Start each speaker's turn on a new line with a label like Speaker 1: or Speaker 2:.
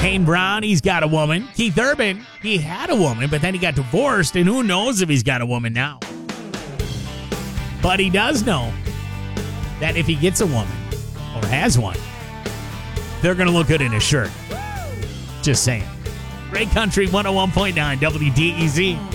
Speaker 1: Kane Brown, he's got a woman. Keith Urban, he had a woman, but then he got divorced, and who knows if he's got a woman now. But he does know that if he gets a woman, or has one, they're going to look good in a shirt. Just saying. Great Country 101.9 WDEZ.